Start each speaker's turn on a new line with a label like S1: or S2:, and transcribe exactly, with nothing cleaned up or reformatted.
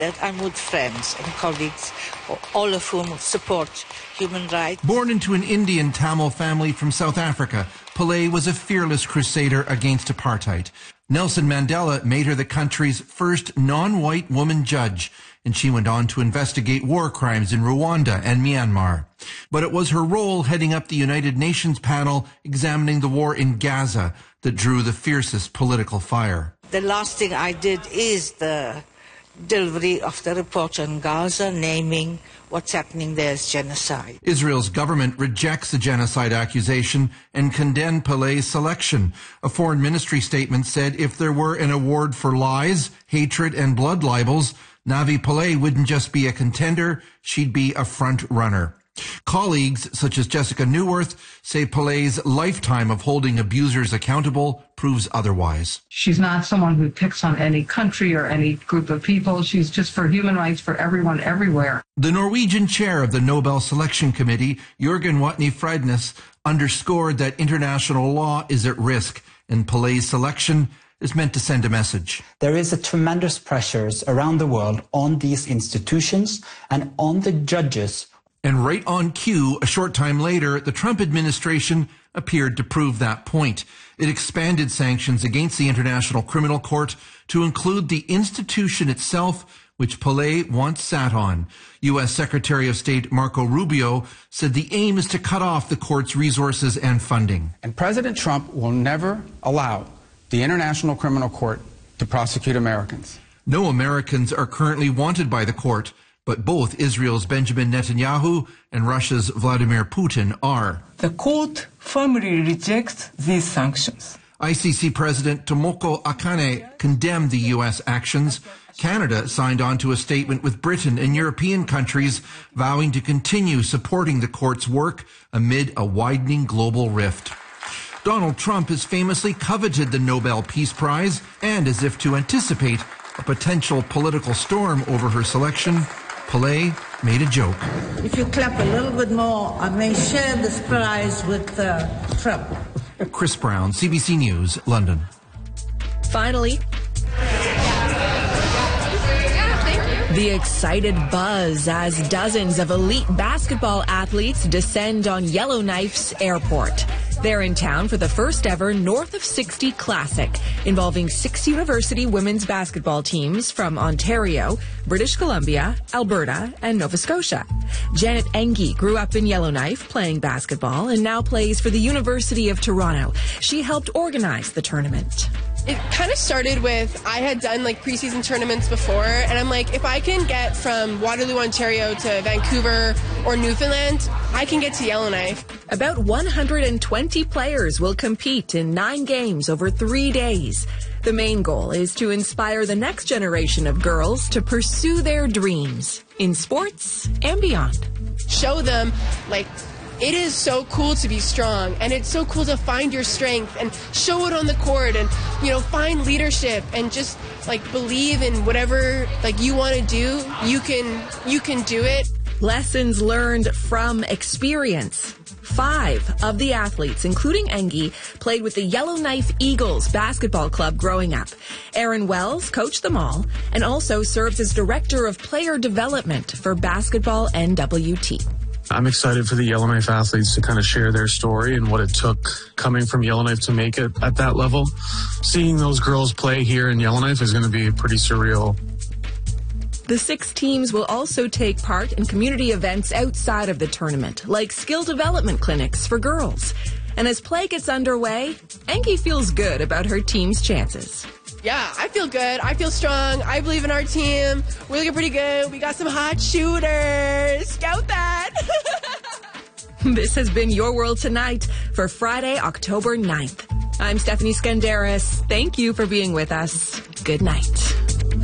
S1: that I'm with friends and colleagues, all of whom support human rights.
S2: Born into an Indian Tamil family from South Africa, Pillay was a fearless crusader against apartheid. Nelson Mandela made her the country's first non-white woman judge, and she went on to investigate war crimes in Rwanda and Myanmar. But it was her role heading up the United Nations panel examining the war in Gaza that drew the fiercest political fire.
S1: The last thing I did is the delivery of the report on Gaza, naming what's happening there as genocide.
S2: Israel's government rejects the genocide accusation and condemned Pillay's selection. A foreign ministry statement said if there were an award for lies, hatred, and blood libels, Navi Pillay wouldn't just be a contender, she'd be a front runner. Colleagues such as Jessica Neuwirth say Pillay's lifetime of holding abusers accountable proves otherwise.
S3: She's not someone who picks on any country or any group of people. She's just for human rights for everyone, everywhere.
S2: The Norwegian chair of the Nobel Selection Committee, Jørgen Watne Frednes, underscored that international law is at risk, and Pillay's selection is meant to send a message.
S4: There is a tremendous pressures around the world on these institutions and on the judges.
S2: And right on cue, a short time later, the Trump administration appeared to prove that point. It expanded sanctions against the International Criminal Court to include the institution itself, which Pillay once sat on. U S Secretary of State Marco Rubio said the aim is to cut off the court's resources and funding.
S5: And President Trump will never allow the International Criminal Court to prosecute Americans.
S2: No Americans are currently wanted by the court, but both Israel's Benjamin Netanyahu and Russia's Vladimir Putin are.
S6: The court firmly rejects these sanctions.
S2: I C C President Tomoko Akane condemned the U S actions. Canada signed on to a statement with Britain and European countries vowing to continue supporting the court's work amid a widening global rift. Donald Trump has famously coveted the Nobel Peace Prize, and as if to anticipate a potential political storm over her selection, Pillay made a joke.
S1: If you clap a little bit more, I may share this prize with uh, Trump.
S2: Chris Brown, C B C News, London.
S7: Finally, the excited buzz as dozens of elite basketball athletes descend on Yellowknife's airport. They're in town for the first ever North of sixty Classic, involving six university women's basketball teams from Ontario, British Columbia, Alberta, and Nova Scotia. Janet Engie grew up in Yellowknife playing basketball and now plays for the University of Toronto. She helped organize the tournament.
S8: It kind of started with, I had done like preseason tournaments before, and I'm like, if I can get from Waterloo, Ontario to Vancouver or Newfoundland, I can get to Yellowknife.
S7: About one hundred twenty players will compete in nine games over three days. The main goal is to inspire the next generation of girls to pursue their dreams in sports and beyond.
S8: Show them, like, it is so cool to be strong, and it's so cool to find your strength and show it on the court and, you know, find leadership and just, like, believe in whatever, like, you want to do. You can, you can do it.
S7: Lessons learned from experience. Five of the athletes, including Engie, played with the Yellowknife Eagles basketball club growing up. Aaron Wells coached them all and also serves as director of player development for Basketball N W T.
S9: I'm excited for the Yellowknife athletes to kind of share their story and what it took coming from Yellowknife to make it at that level. Seeing those girls play here in Yellowknife is going to be pretty surreal.
S7: The six teams will also take part in community events outside of the tournament, like skill development clinics for girls. And as play gets underway, Engie feels good about her team's chances.
S8: Yeah, I feel good. I feel strong. I believe in our team. We're looking pretty good. We got some hot shooters. Scout that.
S7: This has been Your World Tonight for Friday, October ninth. I'm Stephanie Skandaris. Thank you for being with us. Good night.